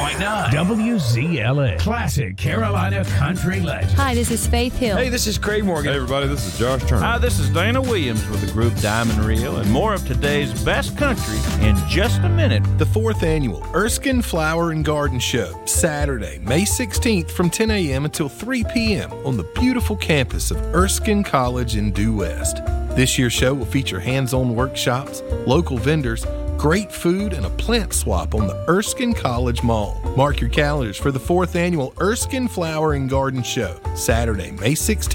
106.9 WZLA. Classic Carolina Country Legend. Hi, this is Faith Hill. Hey, this is Craig Morgan. Hey, everybody, this is Josh Turner. Hi, this is Dana Williams with the group Diamond Reel, and more of today's best country in just a minute. The 4th Annual Erskine Flower and Garden Show, Saturday, May 16th from 10 a.m. until 3 p.m. on the beautiful campus of Erskine College in Due West. This year's show will feature hands-on workshops, local vendors, great food, and a plant swap on the Erskine College Mall. Mark your calendars for the 4th Annual Erskine Flower and Garden Show, Saturday, May 16th.